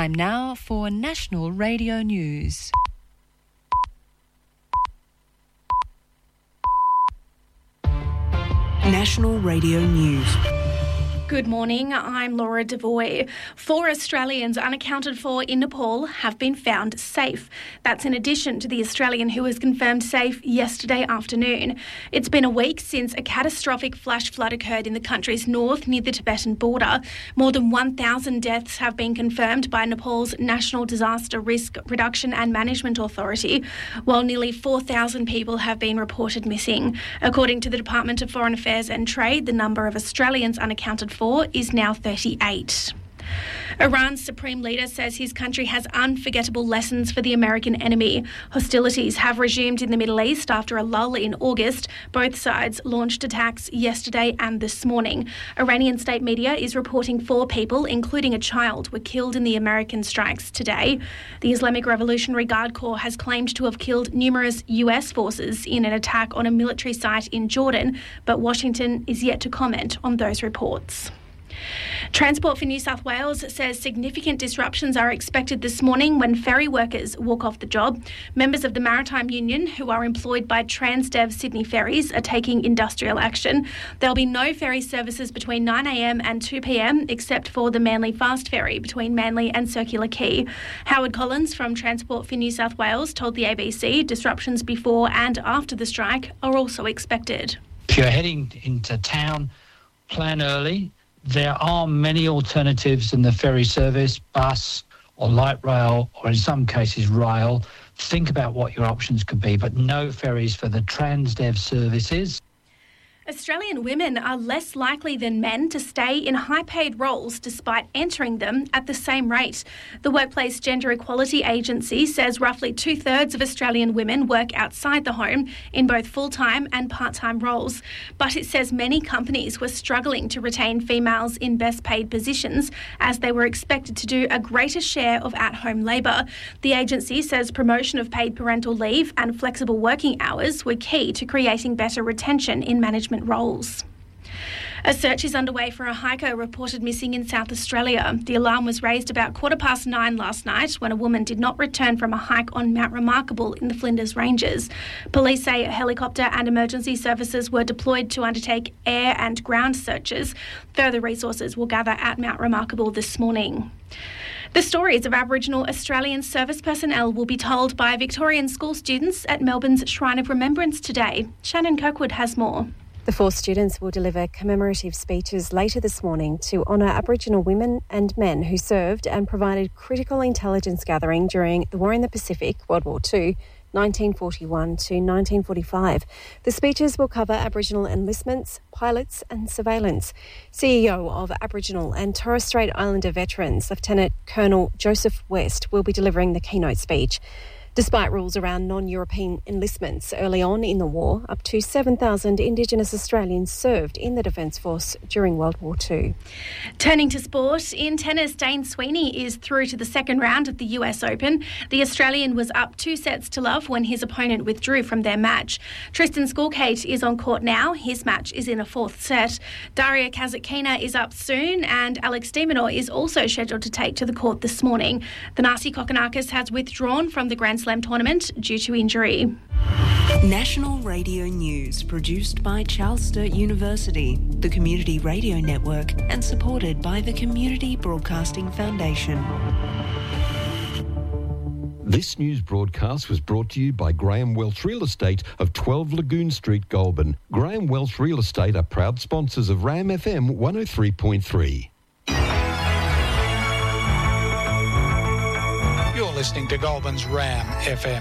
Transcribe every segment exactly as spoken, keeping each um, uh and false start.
Time now for National Radio News. National Radio News. Good morning, I'm Laura Devoy. Four Australians unaccounted for in Nepal have been found safe. That's in addition to the Australian who was confirmed safe yesterday afternoon. It's been a week since a catastrophic flash flood occurred in the country's north near the Tibetan border. More than one thousand deaths have been confirmed by Nepal's National Disaster Risk Reduction and Management Authority, while nearly four thousand people have been reported missing. According to the Department of Foreign Affairs and Trade, the number of Australians unaccounted for for is now thirty-eight. Iran's supreme leader says his country has unforgettable lessons for the American enemy. Hostilities have resumed in the Middle East after a lull in August. Both sides launched attacks yesterday and this morning. Iranian state media is reporting four people, including a child, were killed in the American strikes today. The Islamic Revolutionary Guard Corps has claimed to have killed numerous U S forces in an attack on a military site in Jordan, but Washington is yet to comment on those reports. Transport for New South Wales says significant disruptions are expected this morning when ferry workers walk off the job. Members of the Maritime Union, who are employed by Transdev Sydney Ferries, are taking industrial action. There'll be no ferry services between nine a m and two p m except for the Manly Fast Ferry between Manly and Circular Quay. Howard Collins from Transport for New South Wales told the A B C disruptions before and after the strike are also expected. If you're heading into town, plan early. There are many alternatives in the ferry service, bus or light rail, or in some cases rail. Think about what your options could be, but no ferries for the Transdev services. Australian women are less likely than men to stay in high-paid roles despite entering them at the same rate. The Workplace Gender Equality Agency says roughly two-thirds of Australian women work outside the home in both full-time and part-time roles. But it says many companies were struggling to retain females in best-paid positions as they were expected to do a greater share of at-home labour. The agency says promotion of paid parental leave and flexible working hours were key to creating better retention in management roles. A search is underway for a hiker reported missing in South Australia. The alarm was raised about quarter past nine last night when a woman did not return from a hike on Mount Remarkable in the Flinders Ranges. Police say a helicopter and emergency services were deployed to undertake air and ground searches. Further resources will gather at Mount Remarkable this morning. The stories of Aboriginal Australian service personnel will be told by Victorian school students at Melbourne's Shrine of Remembrance today. Shannon Kirkwood has more. The four students will deliver commemorative speeches later this morning to honour Aboriginal women and men who served and provided critical intelligence gathering during the War in the Pacific, World War Two, nineteen forty-one to nineteen forty-five. The speeches will cover Aboriginal enlistments, pilots and surveillance. C E O of Aboriginal and Torres Strait Islander veterans, Lieutenant Colonel Joseph West, will be delivering the keynote speech. Despite rules around non-European enlistments early on in the war, up to seven thousand Indigenous Australians served in the Defence Force during World War Two. Turning to sport, in tennis, Dane Sweeney is through to the second round of the U S Open. The Australian was up two sets to love when his opponent withdrew from their match. Tristan Skulkate is on court now. His match is in a fourth set. Daria Kazatkina is up soon, and Alex de Minaur is also scheduled to take to the court this morning. Thanasi Kokkinakis has withdrawn from the Grand Slam tournament due to injury. National Radio News, produced by Charles Sturt University, the Community Radio Network, and supported by the Community Broadcasting Foundation. This news broadcast was brought to you by Graham Welch Real Estate of twelve Lagoon Street, Goulburn. Graham Welch Real Estate are proud sponsors of RAM F M one oh three point three. You're listening to Goulburn's RAM F M.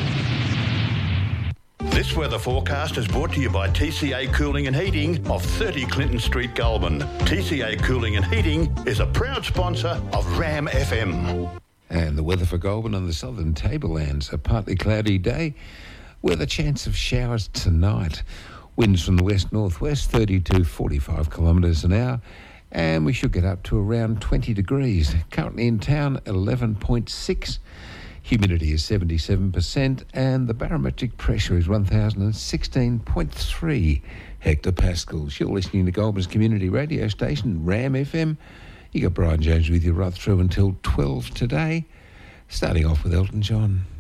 This weather forecast is brought to you by T C A Cooling and Heating of thirty Clinton Street, Goulburn. T C A Cooling and Heating is a proud sponsor of RAM F M. And the weather for Goulburn and the southern tablelands, a partly cloudy day with a chance of showers tonight. Winds from the west-northwest, thirty to forty-five kilometres an hour, and we should get up to around twenty degrees. Currently in town, eleven point six. Humidity is seventy-seven percent, and the barometric pressure is one thousand sixteen point three hectopascals. You're listening to Goulburn's community radio station, RAM F M. You got Brian Jones with you right through until twelve today, starting off with Elton John.